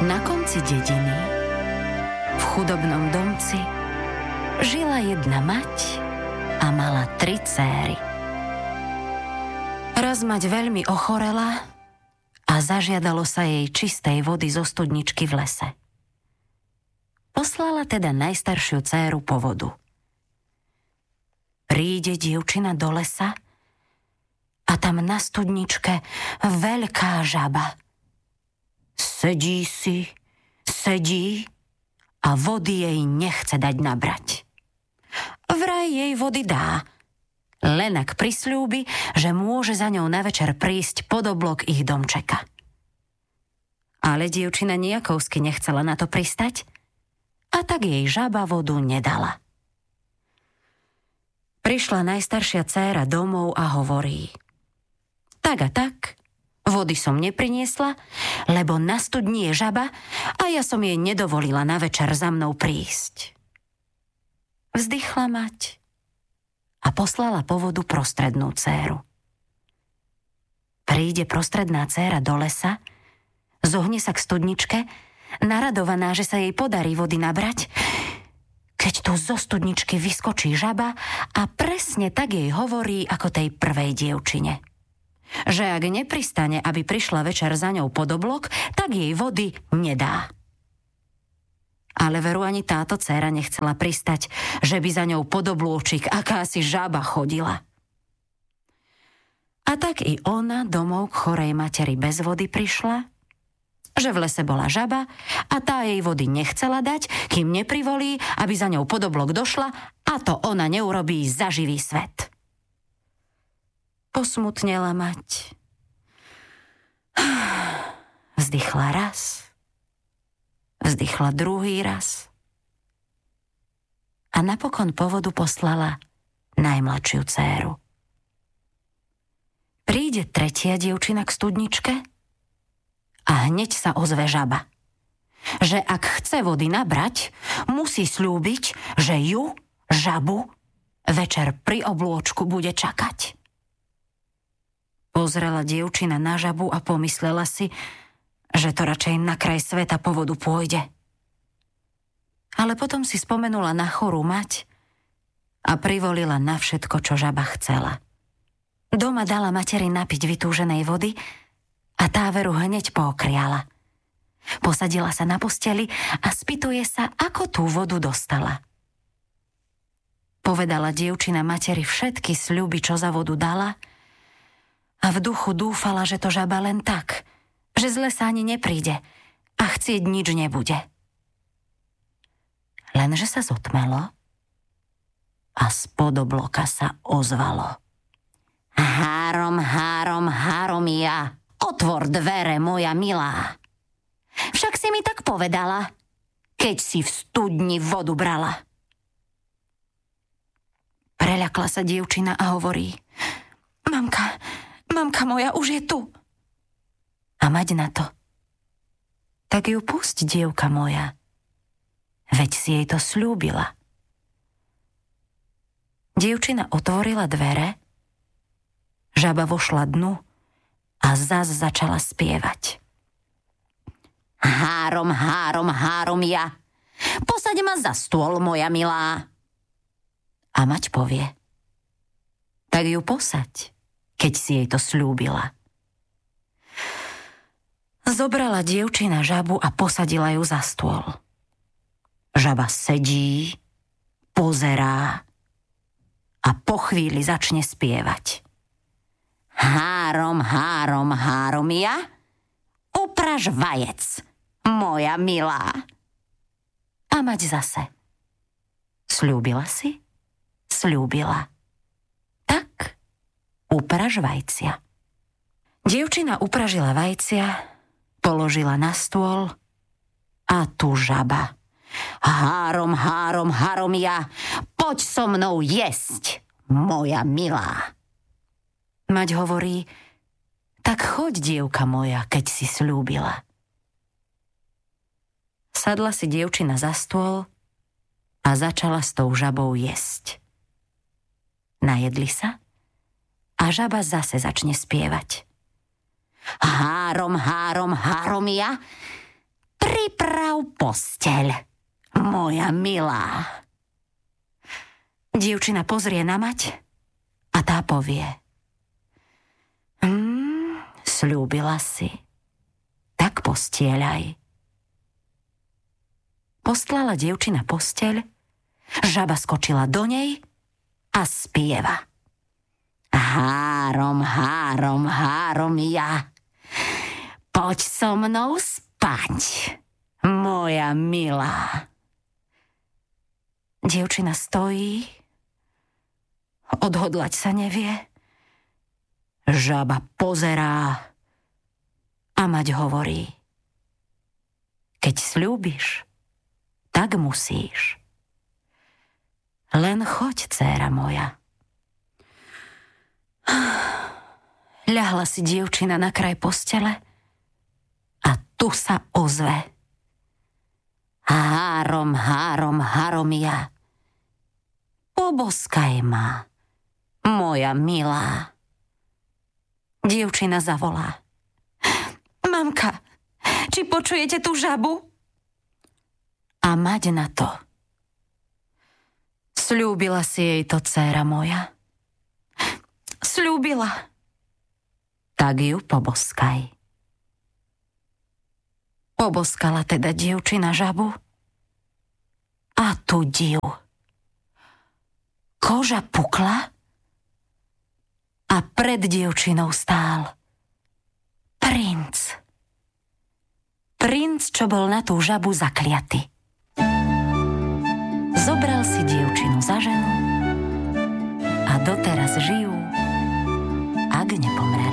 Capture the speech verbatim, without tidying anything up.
Na konci dediny, v chudobnom domci, žila jedna mať a mala tri céry. Raz mať veľmi ochorela a zažiadalo sa jej čistej vody zo studničky v lese. Poslala teda najstaršiu dcéru po vodu. Príde dievčina do lesa a tam na studničke veľká žaba. Sedí si, sedí a vody jej nechce dať nabrať. Vraj jej vody dá, len ak prisľúbi, že môže za ňou na večer prísť pod oblok ich domčeka. Ale dievčina nejakovsky nechcela na to pristať a tak jej žaba vodu nedala. Prišla najstaršia dcéra domov a hovorí: tak a tak, vody som nepriniesla, lebo na studni je žaba a ja som jej nedovolila na večer za mnou prísť. Vzdychla mať a poslala po vodu prostrednú dcéru. Príde prostredná dcéra do lesa, zohne sa k studničke, naradovaná, že sa jej podarí vody nabrať, keď tu zo studničky vyskočí žaba a presne tak jej hovorí ako tej prvej dievčine. Že ak nepristane, aby prišla večer za ňou pod oblok, tak jej vody nedá. Ale veru ani táto dcéra nechcela pristať, že by za ňou pod oblôčik akási žaba chodila. A tak i ona domov k chorej materi bez vody prišla, že v lese bola žaba a tá jej vody nechcela dať, kým neprivolí, aby za ňou pod oblok došla, a to ona neurobí za živý svet. Posmutnela mať. Vzdychla raz, vzdychla druhý raz a napokon po vodu poslala najmladšiu dcéru. Príde tretia dievčina k studničke a hneď sa ozve žaba, že ak chce vody nabrať, musí sľúbiť, že ju, žabu, večer pri oblôčku bude čakať. Pozrela dievčina na žabu a pomyslela si, že to radšej na kraj sveta po vodu pôjde. Ale potom si spomenula na chorú mať a privolila na všetko, čo žaba chcela. Doma dala materi napiť vytúženej vody a tá veru hneď pookriala. Posadila sa na posteli a spýtuje sa, ako tú vodu dostala. Povedala dievčina materi všetky sľuby, čo za vodu dala, a v duchu dúfala, že to žaba len tak, že z lesa ani nepríde a chcieť nič nebude. Lenže sa zotmelo a spod obloka sa ozvalo: Három, három, három ja, otvor dvere, moja milá. Však si mi tak povedala, keď si v studni vodu brala. Preľakla sa dievčina a hovorí: Mamka, mamka moja už je tu. A mať na to: tak ju pusť, dievka moja, veď si jej to sľúbila. Dievčina otvorila dvere, žaba vošla dnu a zas začala spievať: Három, három, három ja, posaď ma za stôl, moja milá. A mať povie: tak ju posaď, keď si jej to sľúbila. Zobrala dievčina žabu a posadila ju za stôl. Žaba sedí, pozerá a po chvíli začne spievať: Három, három, három ja, upraž vajec, moja milá. A mať zase: sľúbila si? Sľúbila. Tak upraž vajcia. Dievčina upražila vajcia, položila na stôl a tu žaba: Három, három, három ja, poď so mnou jesť, moja milá. Mať hovorí: tak choď, dievka moja, keď si sľúbila. Sadla si dievčina za stôl a začala s tou žabou jesť. Najedli sa a žaba zase začne spievať: Három, három, három ja, priprav posteľ, moja milá. Dievčina pozrie na mať a tá povie: Hmm, sľúbila si, tak postieľaj. Postlala dievčina posteľ, žaba skočila do nej a spieva: Három, három, három ja, poď so mnou spať, moja milá. Dievčina stojí, odhodlať sa nevie. Žaba pozerá a mať hovorí: Keď sľúbiš, tak musíš. Len choď, dcéra moja. Ľahla si dievčina na kraj postele a tu sa ozve: Három, három, haromia, poboskaj ma, moja milá. Dievčina zavolá: Mamka, či počujete tú žabu? A mať na to: Sľúbila si jej to, dcéra moja. Sľúbila. Tak ju poboskaj. Poboskala teda dievčina žabu a tu div. Koža pukla a pred dievčinou stál princ. Princ, čo bol na tú žabu zakliaty. Zobral si dievčinu za ženu a doteraz žijú, ak nepomreli.